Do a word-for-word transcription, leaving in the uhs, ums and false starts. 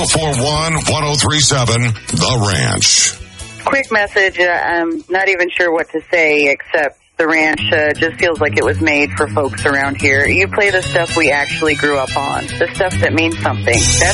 four one, one oh three seven, The Ranch. Quick message. Uh, I'm not even sure what to say except the ranch uh, just feels like it was made for folks around here. You play the stuff we actually grew up on, the stuff that means something. That's